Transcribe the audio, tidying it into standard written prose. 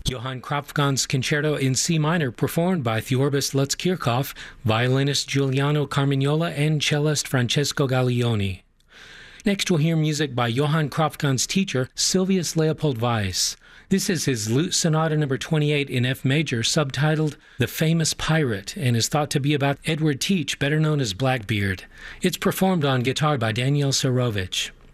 Johann Kropfgon's Concerto in C minor, performed by Theorbis Lutz Kirchhoff, violinist Giuliano Carmignola, and cellist Francesco Gaglioni. Next we'll hear music by Johann Kropfgon's teacher, Silvius Leopold Weiss. This is his Lute Sonata No. 28 in F major, subtitled The Famous Pirate, and is thought to be about Edward Teach, better known as Blackbeard. It's performed on guitar by Daniel Surovich.